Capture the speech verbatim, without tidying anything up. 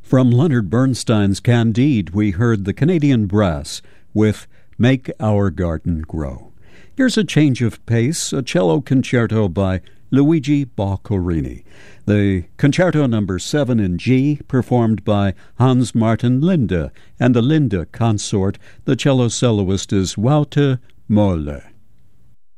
From Leonard Bernstein's Candide, we heard the Canadian Brass with Make Our Garden Grow. Here's a change of pace, a cello concerto by Luigi Boccherini. The Concerto Number seven in G, performed by Hans Martin Linde, and the Linde consort, the cello soloist is Wouter Moeller.